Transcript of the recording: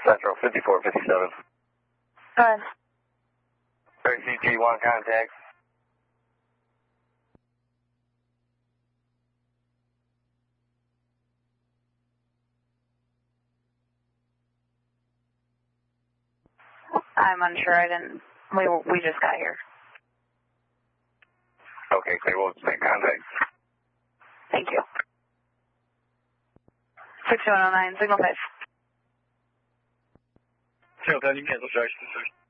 Central 5457. Go ahead. RCG1 contact. I'm unsure. We just got here. Okay, clear. We'll make contact. Thank you. 6109, signal 5. Signal 5, you cancel charge.